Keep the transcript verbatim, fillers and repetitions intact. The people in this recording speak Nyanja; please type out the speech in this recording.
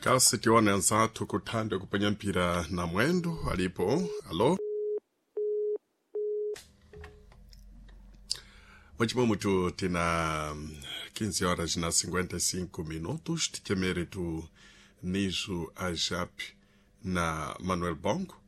kasi tione anzathu kuthanda kupenya mpira na mwendo alipo. Alo? Muito muito tina quinze horas na cinquenta e cinco minutos. Tikemere tu nijo a Jap na Manuel Bongo.